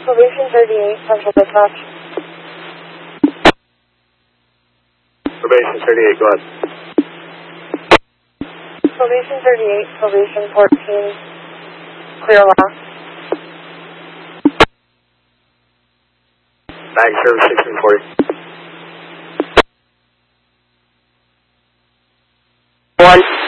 Probation 38, Central Dispatch. Probation 38, go ahead. Probation 38, Probation 14, clear last. Bag service 1640. 1.